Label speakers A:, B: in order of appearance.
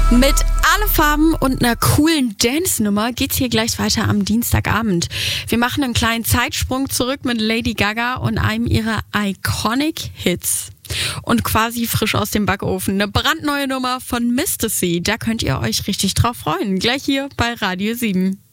A: Mit alle Farben und einer coolen Dance-Nummer geht's hier gleich weiter am Dienstagabend. Wir machen einen kleinen Zeitsprung zurück mit Lady Gaga und einem ihrer Iconic Hits. Und quasi frisch aus dem Backofen. Eine brandneue Nummer von Mistasy. Da könnt ihr euch richtig drauf freuen. Gleich hier bei Radio 7.